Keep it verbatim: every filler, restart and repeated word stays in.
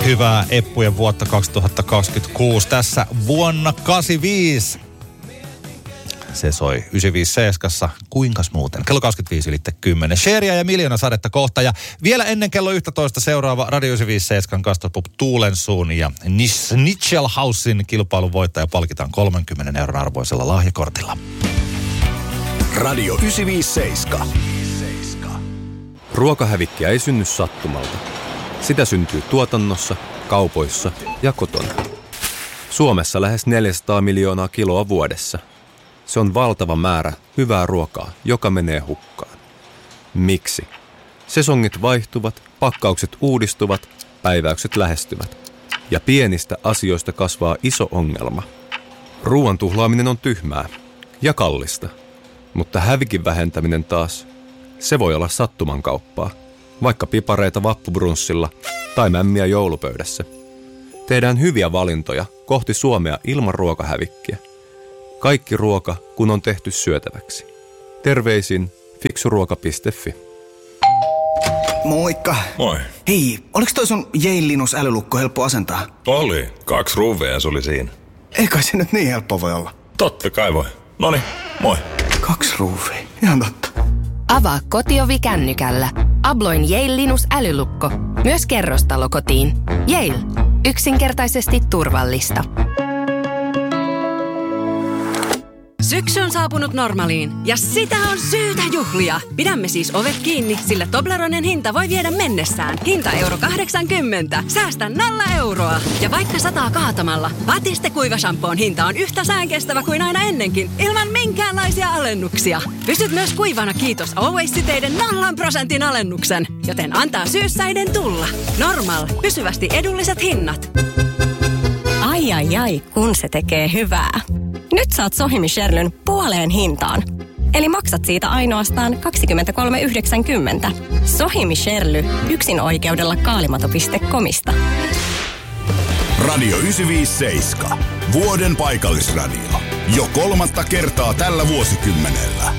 Hyvää Eppujen vuotta kaksituhattakaksikymmentäkuusi. Tässä vuonna kahdeksankymmentäviisi. Se soi yhdeksänkymmentäviisi seiskassa. Kuinkas muuten? Kello kaksikymmentäviisi ylitte kymmenen. Sheeria ja Miljoona sadetta kohta. Ja vielä ennen kello yksitoista seuraava Radio yhdeksänkymmentäviisi seiskan Gastropub Tuulensuun ja Nichelhausin kilpailun voittaja palkitaan kolmenkymmenen euron arvoisella lahjakortilla. Radio yhdeksänkymmentäviisi seiska. Ruokahävikkiä ei synny sattumalta. Sitä syntyy tuotannossa, kaupoissa ja kotona. Suomessa lähes neljäsataa miljoonaa kiloa vuodessa. Se on valtava määrä hyvää ruokaa, joka menee hukkaan. Miksi? Sesongit vaihtuvat, pakkaukset uudistuvat, päiväykset lähestyvät. Ja pienistä asioista kasvaa iso ongelma. Ruoan tuhlaaminen on tyhmää ja kallista. Mutta hävikin vähentäminen taas, se voi olla sattuman kauppaa. Vaikka pipareita vappubrunssilla tai mämmiä joulupöydässä. Tehdään hyviä valintoja kohti Suomea ilman ruokahävikkiä. Kaikki ruoka, kun on tehty syötäväksi. Terveisin fiksuruoka piste fi. Moikka. Moi. Hei, oliks toi sun Yale Linus älylukko helppo asentaa? Oli. Kaksi ruuvia se oli siinä. Eikä se nyt niin helppo voi olla. Totta kai voi. Noniin, moi. Kaksi ruuvia. Ihan totta. Avaa kotiovi kännykällä. Abloin Yale Linus älylukko. Myös kerrostalokotiin. Yale. Yksinkertaisesti turvallista. Syksy on saapunut Normaliin ja sitä on syytä juhlia. Pidämme siis ovet kiinni, sillä Tobleronen hinta voi viedä mennessään. Hinta euro kahdeksankymmentä. Säästä nolla euroa. Ja vaikka sataa kaatamalla, Batiste kuivashampoon hinta on yhtä säänkestävä kuin aina ennenkin, ilman minkäänlaisia alennuksia. Pysyt myös kuivana kiitos Always-siteiden nollan prosentin alennuksen. Joten antaa syyssäiden tulla. Normal. Pysyvästi edulliset hinnat. Ai ai ai, kun se tekee hyvää. Nyt saat Sohimi Sherlyn puoleen hintaan. Eli maksat siitä ainoastaan kaksikymmentäkolme yhdeksänkymmentä. Sohimi Sherly, yksin oikeudella kaalimato piste comista. Radio yhdeksänkymmentäviisi seiska. Vuoden paikallisradio. Jo kolmatta kertaa tällä vuosikymmenellä.